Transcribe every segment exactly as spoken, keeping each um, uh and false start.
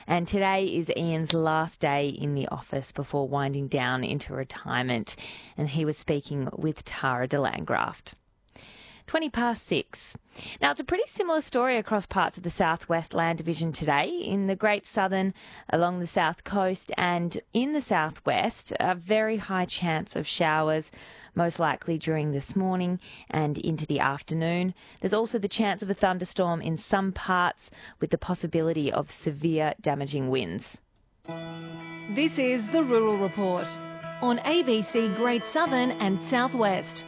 And today is Ian's last day in the office before winding down into retirement. And he was speaking with Tara de Landgraft. twenty past six. Now, it's a pretty similar story across parts of the Southwest Land Division today. In the Great Southern, along the south coast and in the southwest, a very high chance of showers, most likely during this morning and into the afternoon. There's also the chance of a thunderstorm in some parts with the possibility of severe damaging winds. This is the Rural Report on A B C Great Southern and Southwest.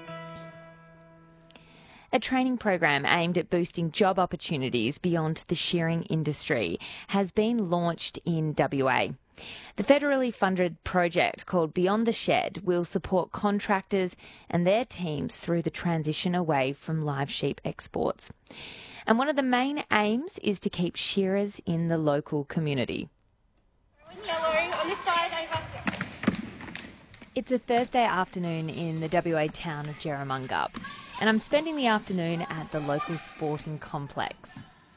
A training program aimed at boosting job opportunities beyond the shearing industry has been launched in W A. The federally funded project called Beyond the Shed will support contractors and their teams through the transition away from live sheep exports. And one of the main aims is to keep shearers in the local community. Yellow on this side, over. It's a Thursday afternoon in the W A town of Jerramungup, and I'm spending the afternoon at the local sporting complex.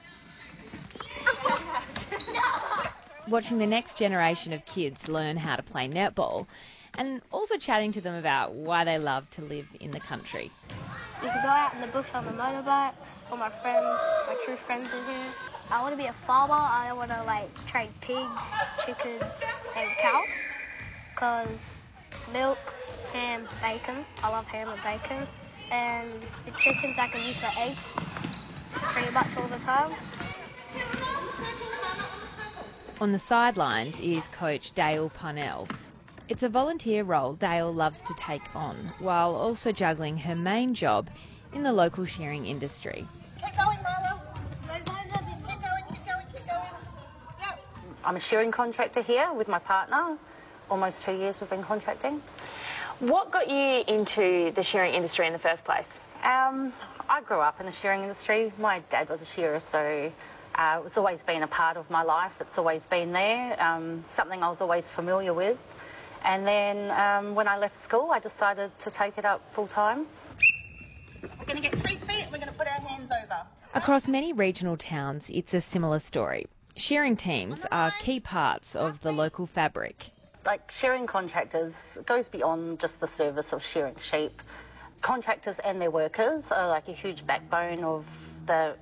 Watching the next generation of kids learn how to play netball and also chatting to them about why they love to live in the country. We can go out in the bush on the motorbikes, all my friends, my true friends are here. I want to be a farmer. I want to like trade pigs, chickens and cows because milk, ham, bacon. I love ham and bacon. And the chickens I can use for eggs pretty much all the time. On the sidelines is coach Dale Parnell. It's a volunteer role Dale loves to take on, while also juggling her main job in the local shearing industry. Keep going, Marlo. Keep going, keep going, keep going. Yep. I'm a shearing contractor here with my partner. Almost two years we've been contracting. What got you into the shearing industry in the first place? Um, I grew up in the shearing industry. My dad was a shearer, so uh, it's always been a part of my life. It's always been there, um, something I was always familiar with. And then um, when I left school, I decided to take it up full time. We're going to get three feet, we're going to put our hands over. Across many regional towns, it's a similar story. Shearing teams are key parts of the local fabric. Like shearing contractors goes beyond just the service of shearing sheep. Contractors and their workers are like a huge backbone of the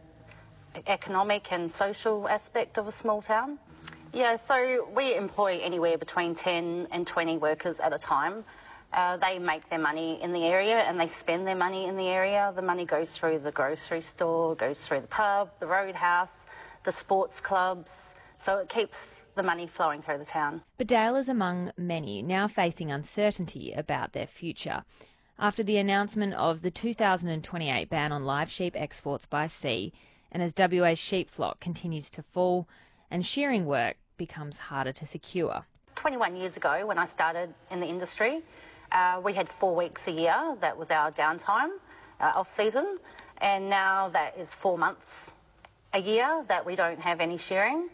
economic and social aspect of a small town. Yeah, so we employ anywhere between ten and twenty workers at a time. Uh, they make their money in the area and they spend their money in the area. The money goes through the grocery store, goes through the pub, the roadhouse, the sports clubs. So it keeps the money flowing through the town. But Dale is among many now facing uncertainty about their future. After the announcement of the two thousand twenty-eight ban on live sheep exports by sea, and as W A's sheep flock continues to fall and shearing work becomes harder to secure. twenty-one years ago when I started in the industry, uh, we had four weeks a year. That was our downtime, uh, off-season, and now that is four months a year that we don't have any shearing.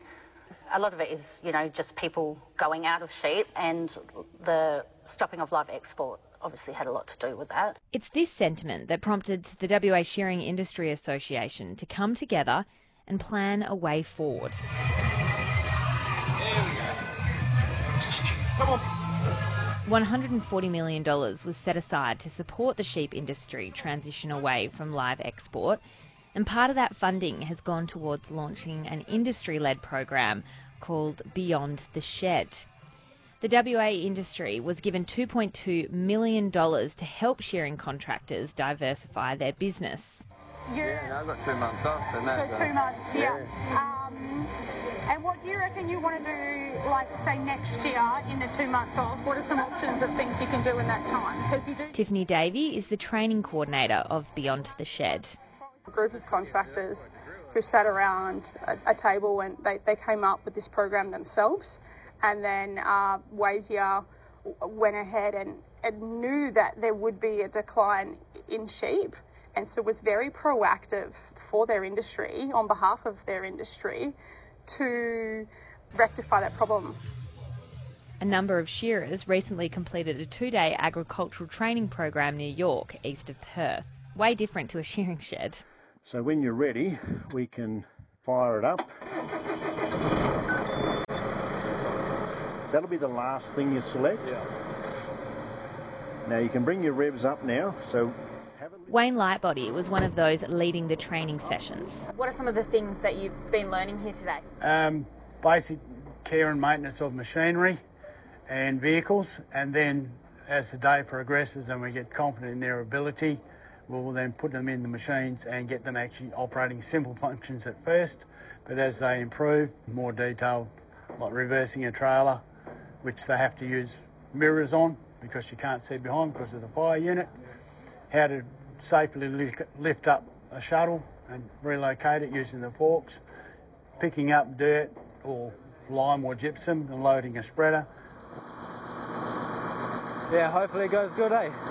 A lot of it is, you know, just people going out of sheep, and the stopping of live export obviously had a lot to do with that. It's this sentiment that prompted the W A Shearing Industry Association to come together and plan a way forward. There we go. Come on. one hundred forty million dollars was set aside to support the sheep industry transition away from live export. And part of that funding has gone towards launching an industry-led program called Beyond the Shed. The W A industry was given two point two million dollars to help shearing contractors diversify their business. Yeah, I've got two months off. And So that's, two months, yeah. Um, and what do you reckon you want to do, like, say, next year in the two months off? What are some options of things you can do in that time? Because you do. Tiffany Davey is the training coordinator of Beyond the Shed. A group of contractors who sat around a, a table and they, they came up with this program themselves, and then uh, Wazia went ahead and, and knew that there would be a decline in sheep, and so was very proactive for their industry, on behalf of their industry, to rectify that problem. A number of shearers recently completed a two-day agricultural training program near York, east of Perth. Way different to a shearing shed. So when you're ready, we can fire it up. That'll be the last thing you select. Yeah. Now you can bring your revs up now. So have a Wayne Lightbody was one of those leading the training sessions. What are some of the things that you've been learning here today? Um, basic care and maintenance of machinery and vehicles, and then as the day progresses and we get confident in their ability, we'll then put them in the machines and get them actually operating simple functions at first, but as they improve, more detailed, like reversing a trailer, which they have to use mirrors on because you can't see behind because of the fire unit, how to safely lift up a shuttle and relocate it using the forks, picking up dirt or lime or gypsum and loading a spreader. Yeah, hopefully it goes good, eh?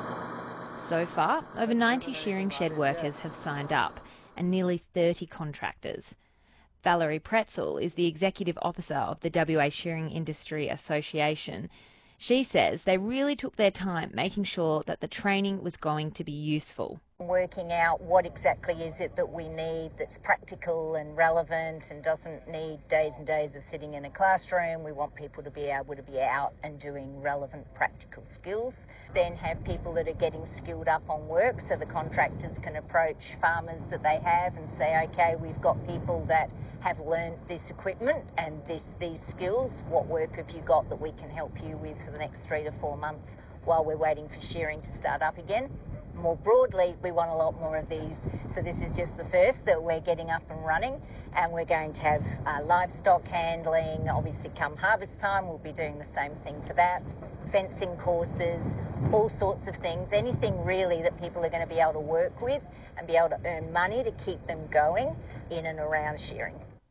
So far, over ninety shearing shed workers have signed up and nearly thirty contractors. Valerie Pretzel is the Executive Officer of the W A Shearing Industry Association. She says they really took their time making sure that the training was going to be useful. Working out what exactly is it that we need that's practical and relevant and doesn't need days and days of sitting in a classroom. We want people to be able to be out and doing relevant practical skills. Then have people that are getting skilled up on work so the contractors can approach farmers that they have and say, okay, we've got people that have learned this equipment and this these skills. What work have you got that we can help you with for the next three to four months while we're waiting for shearing to start up again? More broadly, we want a lot more of these. So this is just the first that we're getting up and running, and we're going to have uh, livestock handling. Obviously, come harvest time, we'll be doing the same thing for that. Fencing courses, all sorts of things, anything really that people are going to be able to work with and be able to earn money to keep them going in and around shearing.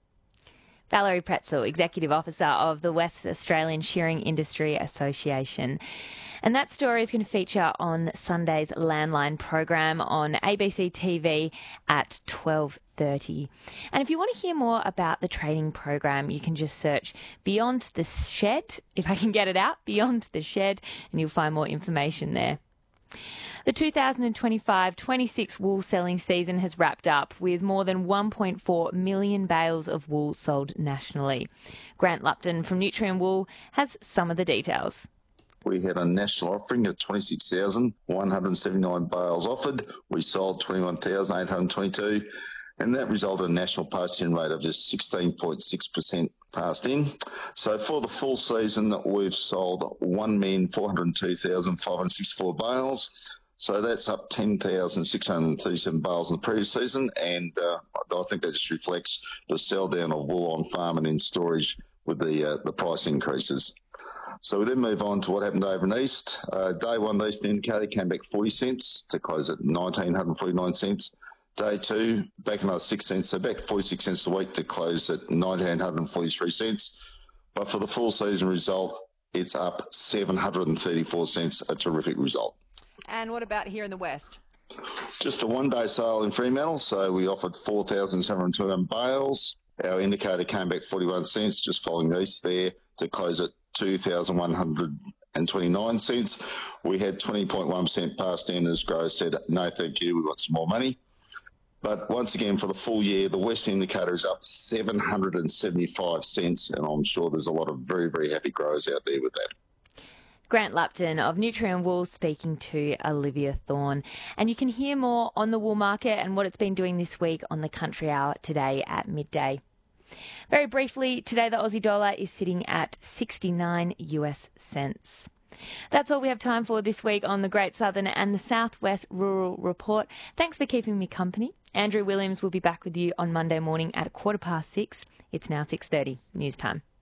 Valerie Pretzel, Executive Officer of the West Australian Shearing Industry Association. And that story is going to feature on Sunday's Landline program on A B C T V at twelve thirty. And if you want to hear more about the training program, you can just search Beyond the Shed, if I can get it out, Beyond the Shed, and you'll find more information there. The two thousand twenty-five twenty-six wool selling season has wrapped up with more than one point four million bales of wool sold nationally. Grant Lupton from Nutrien Wool has some of the details. We had a national offering of twenty-six thousand one hundred seventy-nine bales offered. We sold twenty-one thousand eight hundred twenty-two, and that resulted in a national post-in rate of just sixteen point six percent passed in. So for the full season, we've sold one million four hundred two thousand five hundred sixty-four bales. So that's up ten thousand six hundred thirty-seven bales in the previous season, and uh, I think that just reflects the sell down of wool on farm and in storage with the uh, the price increases. So we then move on to what happened over in East. Uh, day one, the East Indicator came back forty cents to close at one thousand nine hundred forty-nine cents. Day two, back another six cents, so back forty-six cents a week to close at one thousand nine hundred forty-three cents. But for the full season result, it's up seven hundred thirty-four cents, a terrific result. And what about here in the West? Just a one-day sale in Fremantle, so we offered four thousand seven hundred twenty-one bales. Our indicator came back forty-one cents, just following East there, to close at two thousand one hundred twenty-nine cents. We had twenty point one percent passed in, as Grove said, no thank you, we want some more money. But once again, for the full year, the West indicator is up seven hundred seventy-five cents, and I'm sure there's a lot of very, very happy growers out there with that. Grant Lupton of Nutrien Wool speaking to Olivia Thorne. And you can hear more on the wool market and what it's been doing this week on the Country Hour today at midday. Very briefly, today the Aussie dollar is sitting at sixty-nine US cents. That's all we have time for this week on the Great Southern and the Southwest Rural Report. Thanks for keeping me company. Andrew Williams will be back with you on Monday morning at a quarter past six. It's now six thirty. News time.